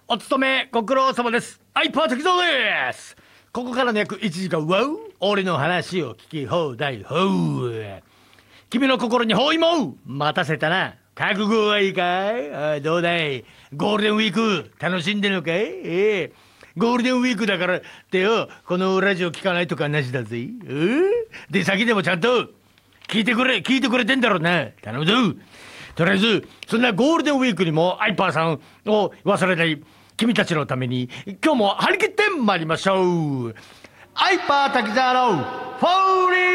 お勤めご苦労様です。アイパー滝蔵です。ここからの約1時間は俺の話を聞き放題ほう。君の心に包囲も待たせたな。覚悟はいいかい？どうだい？ゴールデンウィーク楽しんでるのかい？ゴールデンウィークだからってよ、このラジオ聞かないとかなしだぜ。で先でもちゃんと聞いてくれてんだろうな。頼むぞ。とりあえずそんなゴールデンウィークにもアイパーさんを忘れない君たちのために今日も張り切って参りましょう。アイパー滝沢のフォーリー